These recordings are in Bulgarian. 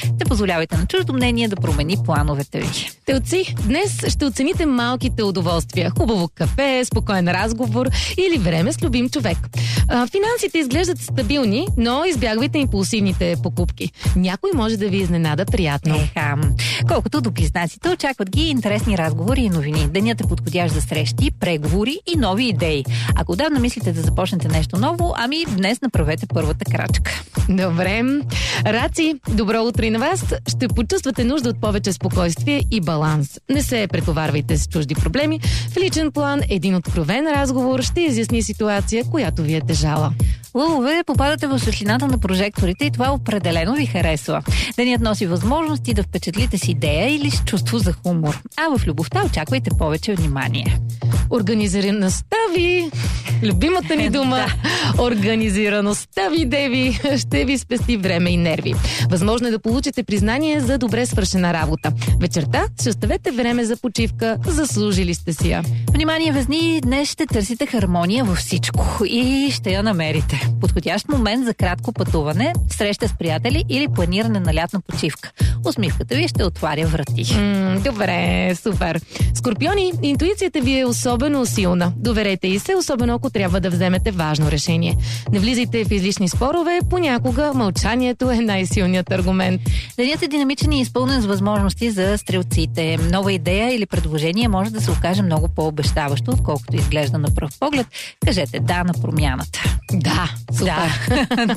Не позволявайте на чуждо мнение да промени плановете ви. Телци, днес ще оцените малките удоволствия. Хубаво кафе, спокоен разговор или време с любим човек. Финансите изглеждат стабилни, но избягвайте импулсивните покупки. Някой може да ви изненада приятно. Колкото до близнаците, очакват ги интересни разговори и новини. Денят е подходящ за срещи, преговори и нови идеи. Ако отдавна мислите да започнете нещо ново, ами днес направете първата крачка. Добре. Раци, добро утро и на вас. Ще почувствате нужда от повече спокойствие и баланс. Не се претоварвайте с чужди проблеми. В личен план един откровен разговор ще изясни ситуация, която ви е тежала. Лъвове, попадате в светлината на прожекторите и това определено ви харесва. Денят носи възможности да впечатлите с идея или с чувство за хумор. А в любовта очаквайте повече внимание. Организираността ви, любимата ни дума, организираността ви, деви, ще ви спести време и нерви. Възможно е да получите признание за добре свършена работа. Вечерта ще оставете време за почивка, заслужили сте си я. Внимание, везни, днес ще търсите хармония във всичко и ще я намерите. Подходящ момент за кратко пътуване, среща с приятели или планиране на лятна почивка. Усмивката ви ще отваря врати. Добре, супер. Скорпиони, интуицията ви е особено силна. Доверете й се, особено ако трябва да вземете важно решение. Не влизайте в излишни спорове, понякога мълчанието е най-силният аргумент. Денят е динамичен и изпълнен с възможности за стрелците. Нова идея или предложение може да се окаже много по-обещаващо, отколкото изглежда на пръв поглед. Кажете да на промяната. Да, супер. Да.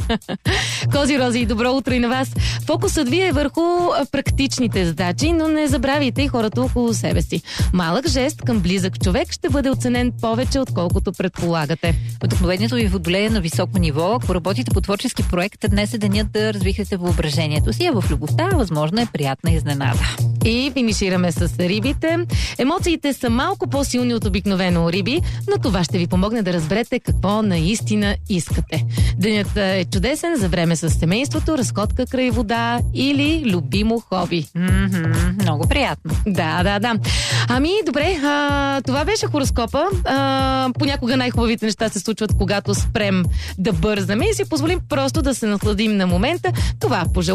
Кози, Рози, добро утро и на вас. Фокусът ви е върху практичните задачи, но не забравяйте и хората около себе си. Малък жест към близък човек ще бъде оценен повече, отколкото предполагате. Вдъхновението ви водолее на високо ниво. Ако работите по творчески проект, днес е денят да развихрите въображението си, а в любовта възможно е приятна изненада. И финишираме с рибите. Емоциите са малко по-силни от обикновено риби, но това ще ви помогне да разберете какво наистина искате. Денят е чудесен за време с семейството, разходка край вода или любимо хоби. Много приятно. Да. Ами, добре, това беше хороскопа. Понякога най-хубавите неща се случват, когато спрем да бързаме и си позволим просто да се насладим на момента. Това пожелавам